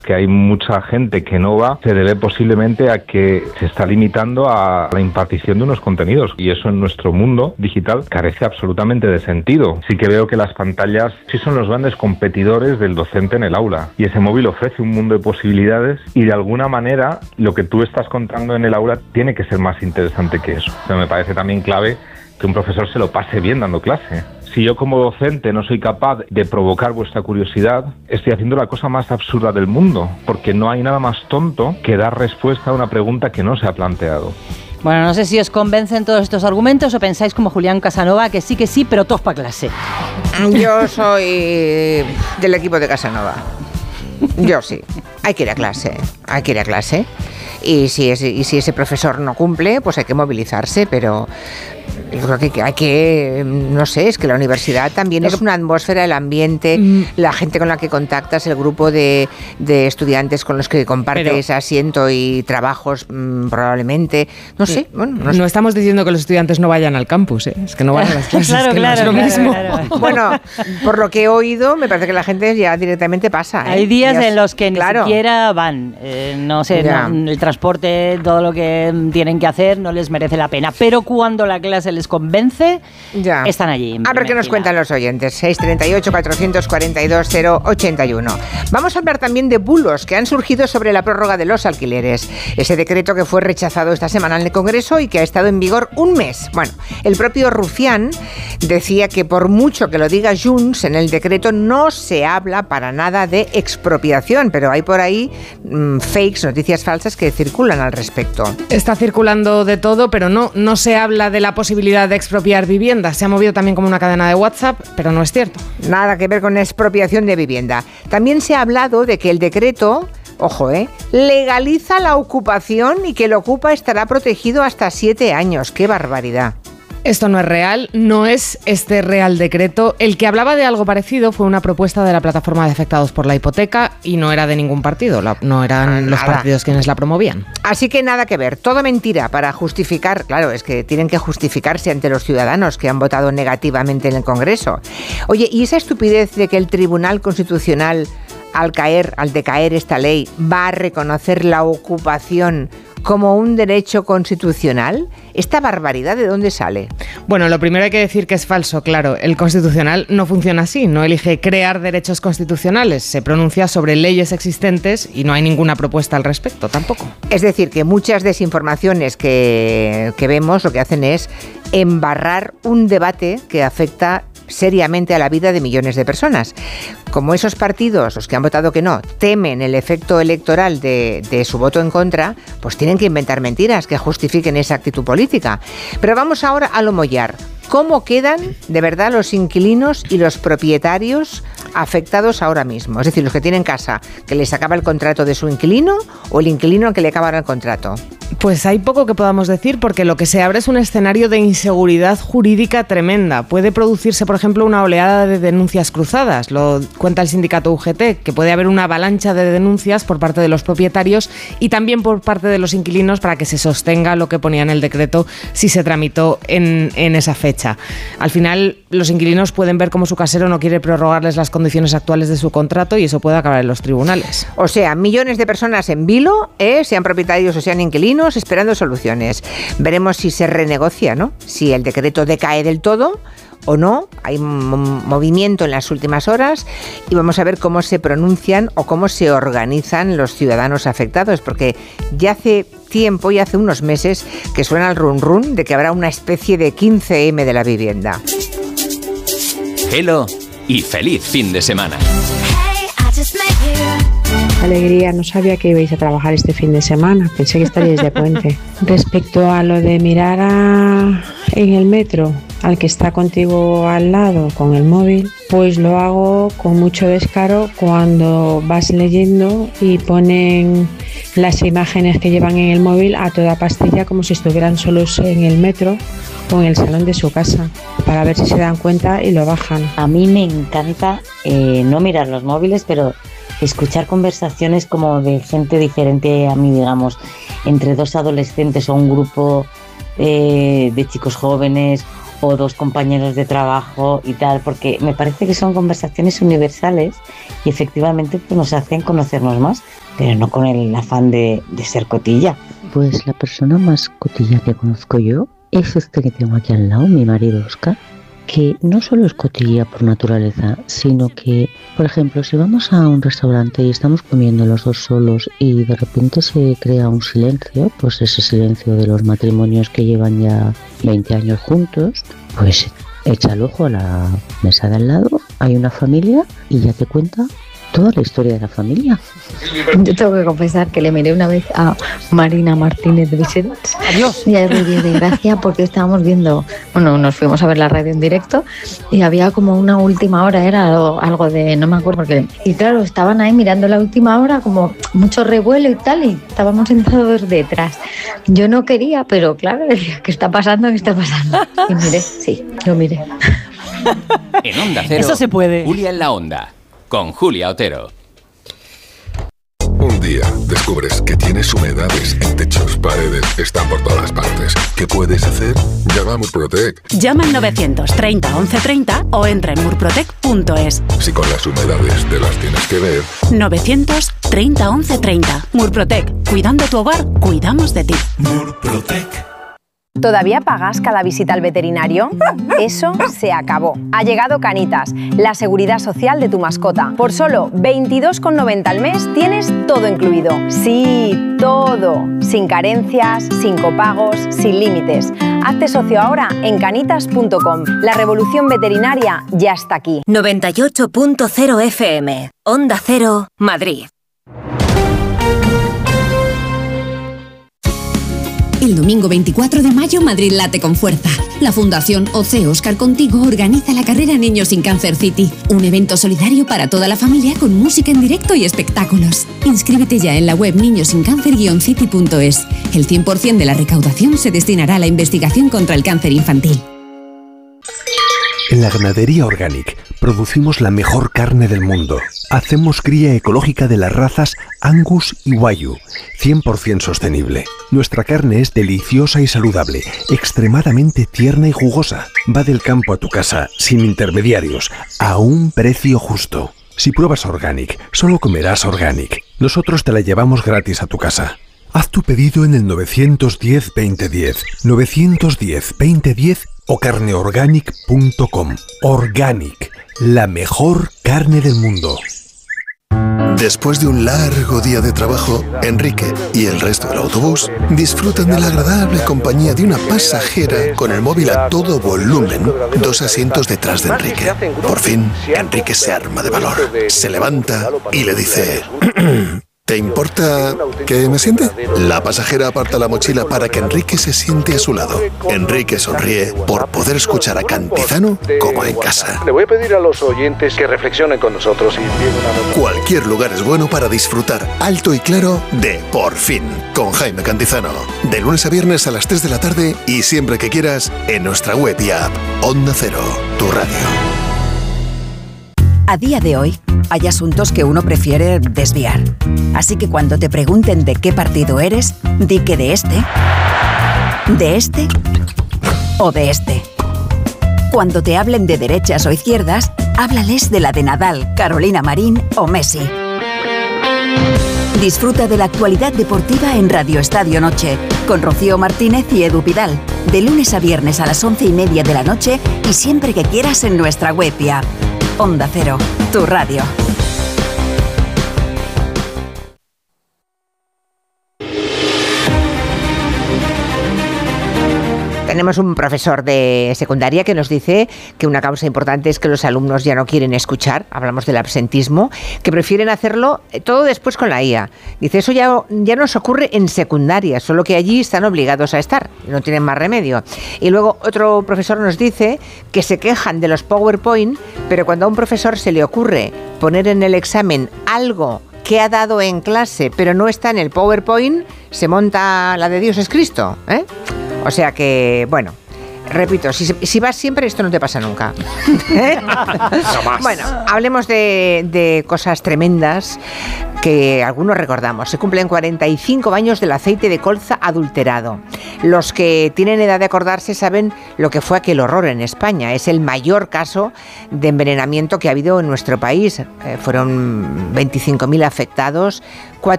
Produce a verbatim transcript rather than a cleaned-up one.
que hay mucha gente que no va, se debe posiblemente a que se está limitando a la impartición de unos contenidos, y eso en nuestro mundo digital carece absolutamente de sentido. Sí que veo que las pantallas sí son los grandes competidores del docente en el aula, y ese móvil ofrece un mundo de posibilidades, y de alguna manera lo que tú estás contando en el aula tiene que ser más interesante que eso. O sea, me parece también clave que un profesor se lo pase bien dando clase. Si yo como docente no soy capaz de provocar vuestra curiosidad, estoy haciendo la cosa más absurda del mundo, porque no hay nada más tonto que dar respuesta a una pregunta que no se ha planteado. Bueno, no sé si os convencen todos estos argumentos o pensáis como Julián Casanova, que sí, que sí, pero todos para clase. Yo soy del equipo de Casanova. Yo sí. Hay que ir a clase, hay que ir a clase. Y si, es, y si ese profesor no cumple, pues hay que movilizarse, pero yo creo que hay que, no sé, es que la universidad también es una atmósfera, el ambiente, mm. la gente con la que contactas, el grupo de, de estudiantes con los que compartes pero, asiento y trabajos, mmm, probablemente, no sé. Bueno, no, no sé. estamos diciendo que los estudiantes no vayan al campus, ¿eh? Es que no van a las clases, claro, que claro, no es lo claro, mismo. Claro. Bueno, por lo que he oído, me parece que la gente ya directamente pasa, ¿eh? Hay días ya, en los que claro. ni siquiera van, eh, no sé, no, el transporte, todo lo que tienen que hacer no les merece la pena, pero cuando la clase les convence, ya están allí. A ver qué nos cuentan los oyentes. seis treinta y ocho, cuatrocientos cuarenta y dos, cero ochenta y uno. Vamos a hablar también de bulos que han surgido sobre la prórroga de los alquileres. Ese decreto que fue rechazado esta semana en el Congreso y que ha estado en vigor un mes. Bueno, el propio Rufián decía que por mucho que lo diga Junts, en el decreto no se habla para nada de expropiación, pero hay por ahí mmm, fakes, noticias falsas que circulan al respecto. Está circulando de todo, pero no, no se habla de la posibilidad de expropiar viviendas. Se ha movido también como una cadena de WhatsApp, pero no es cierto. Nada que ver con expropiación de vivienda. También se ha hablado de que el decreto, ojo, eh, legaliza la ocupación y que el ocupa estará protegido hasta siete años. ¡Qué barbaridad! Esto no es real, no es este Real Decreto. El que hablaba de algo parecido fue una propuesta de la Plataforma de Afectados por la Hipoteca y no era de ningún partido, la, no eran los nada. partidos quienes la promovían. Así que nada que ver, todo mentira para justificar, claro, es que tienen que justificarse ante los ciudadanos que han votado negativamente en el Congreso. Oye, ¿y esa estupidez de que el Tribunal Constitucional, al caer, al decaer esta ley, va a reconocer la ocupación como un derecho constitucional? ¿Esta barbaridad de dónde sale? Bueno, lo primero hay que decir que es falso, claro. El Constitucional no funciona así, no elige crear derechos constitucionales, se pronuncia sobre leyes existentes y no hay ninguna propuesta al respecto tampoco. Es decir, que muchas desinformaciones que, que vemos lo que hacen es embarrar un debate que afecta seriamente a la vida de millones de personas. Como esos partidos, los que han votado que no, temen el efecto electoral de, de su voto en contra, pues tienen que inventar mentiras que justifiquen esa actitud política. Pero vamos ahora a lo mollar. ¿Cómo quedan de verdad los inquilinos y los propietarios afectados ahora mismo? Es decir, los que tienen casa, que les acaba el contrato de su inquilino, o el inquilino al que le acabará el contrato. Pues hay poco que podamos decir porque lo que se abre es un escenario de inseguridad jurídica tremenda. Puede producirse, por ejemplo, una oleada de denuncias cruzadas. Lo cuenta el sindicato U G T, que puede haber una avalancha de denuncias por parte de los propietarios y también por parte de los inquilinos para que se sostenga lo que ponía en el decreto si se tramitó en, en esa fecha. Al final, los inquilinos pueden ver cómo su casero no quiere prorrogarles las condiciones actuales de su contrato y eso puede acabar en los tribunales. O sea, millones de personas en vilo, ¿eh? Sean propietarios o sean inquilinos, esperando soluciones. Veremos si se renegocia, ¿no? Si el decreto decae del todo o no. Hay un movimiento en las últimas horas y vamos a ver cómo se pronuncian o cómo se organizan los ciudadanos afectados, porque ya hace tiempo y hace unos meses que suena el run run de que habrá una especie de quince eme de la vivienda. Hello y feliz fin de semana. Alegría, no sabía que ibais a trabajar este fin de semana, pensé que estaríais de puente. Respecto a lo de mirar a, en el metro al que está contigo al lado con el móvil, pues lo hago con mucho descaro cuando vas leyendo y ponen las imágenes que llevan en el móvil a toda pastilla como si estuvieran solos en el metro o en el salón de su casa, para ver si se dan cuenta y lo bajan. A mí me encanta eh, no mirar los móviles, pero escuchar conversaciones como de gente diferente a mí, digamos, entre dos adolescentes o un grupo eh, de chicos jóvenes o dos compañeros de trabajo y tal, porque me parece que son conversaciones universales y efectivamente pues, nos hacen conocernos más, pero no con el afán de, de ser cotilla. Pues la persona más cotilla que conozco yo es este que tengo aquí al lado, mi marido Oscar, que no solo es cotilla por naturaleza, sino que, por ejemplo, si vamos a un restaurante y estamos comiendo los dos solos y de repente se crea un silencio, pues ese silencio de los matrimonios que llevan ya veinte años juntos, pues echa el ojo a la mesa de al lado, hay una familia y ya te cuenta toda la historia de la familia. Yo tengo que confesar que le miré una vez a Marina Martínez de Vicens. Adiós. Y a Rodríguez de Gracia porque estábamos viendo, bueno, nos fuimos a ver la radio en directo y había como una última hora, era algo, algo de, no me acuerdo porque, y claro, estaban ahí mirando la última hora como mucho revuelo y tal y estábamos sentados detrás. Yo no quería, pero claro, decía, ¿qué está pasando? ¿Qué está pasando? Y miré, sí, lo miré. En Onda Cero, eso se puede. Julia en la Onda, con Julia Otero. Un día descubres que tienes humedades en techos, paredes, están por todas partes. ¿Qué puedes hacer? Llama a Murprotec. Llama al novecientos treinta once treinta o entra en murprotec punto es. Si con las humedades te las tienes que ver. novecientos treinta once treinta. Murprotec. Cuidando tu hogar, cuidamos de ti. Murprotec. ¿Todavía pagas cada visita al veterinario? Eso se acabó. Ha llegado Canitas, la seguridad social de tu mascota. Por solo veintidós con noventa al mes tienes todo incluido. Sí, todo. Sin carencias, sin copagos, sin límites. Hazte socio ahora en canitas punto com. La revolución veterinaria ya está aquí. noventa y ocho punto cero F M. Onda Cero, Madrid. El domingo veinticuatro de mayo, Madrid late con fuerza. La Fundación O C Oscar Contigo organiza la carrera Niños sin Cáncer City, un evento solidario para toda la familia con música en directo y espectáculos. Inscríbete ya en la web niños sin cáncer guion city punto es. El cien por ciento de la recaudación se destinará a la investigación contra el cáncer infantil. En la ganadería Organic producimos la mejor carne del mundo. Hacemos cría ecológica de las razas Angus y Wagyu, cien por ciento sostenible. Nuestra carne es deliciosa y saludable, extremadamente tierna y jugosa. Va del campo a tu casa, sin intermediarios, a un precio justo. Si pruebas Organic, solo comerás Organic. Nosotros te la llevamos gratis a tu casa. Haz tu pedido en el nueve uno cero, veinte diez, nueve uno cero, veinte diez o carne organic punto com. Organic, la mejor carne del mundo. Después de un largo día de trabajo, Enrique y el resto del autobús disfrutan de la agradable compañía de una pasajera con el móvil a todo volumen, dos asientos detrás de Enrique. Por fin, Enrique se arma de valor, se levanta y le dice... ¿Te importa que me siente? La pasajera aparta la mochila para que Enrique se siente a su lado. Enrique sonríe por poder escuchar a Cantizano como en casa. Le voy a pedir a los oyentes que reflexionen con nosotros. Y... Cualquier lugar es bueno para disfrutar alto y claro de Por Fin, con Jaime Cantizano. De lunes a viernes a las tres de la tarde y siempre que quieras en nuestra web y app. Onda Cero, tu radio. A día de hoy, hay asuntos que uno prefiere desviar. Así que cuando te pregunten de qué partido eres, di que de este, de este o de este. Cuando te hablen de derechas o izquierdas, háblales de la de Nadal, Carolina Marín o Messi. Disfruta de la actualidad deportiva en Radio Estadio Noche, con Rocío Martínez y Edu Pidal, de lunes a viernes a las once y media de la noche y siempre que quieras en nuestra web y app. Onda Cero, tu radio. Tenemos un profesor de secundaria que nos dice que una causa importante es que los alumnos ya no quieren escuchar, hablamos del absentismo, que prefieren hacerlo todo después con la I A. Dice, eso ya, ya nos ocurre en secundaria, solo que allí están obligados a estar, no tienen más remedio. Y luego otro profesor nos dice que se quejan de los PowerPoint, pero cuando a un profesor se le ocurre poner en el examen algo que ha dado en clase, pero no está en el PowerPoint, se monta la de Dios es Cristo, ¿eh? O sea que, bueno, Repito, si, si vas siempre, esto no te pasa nunca. No más. Bueno, hablemos de, de cosas tremendas que algunos recordamos. Se cumplen cuarenta y cinco años del aceite de colza adulterado. Los que tienen edad de acordarse saben lo que fue aquel horror en España. Es el mayor caso de envenenamiento que ha habido en nuestro país. Eh, fueron veinticinco mil afectados, cuatro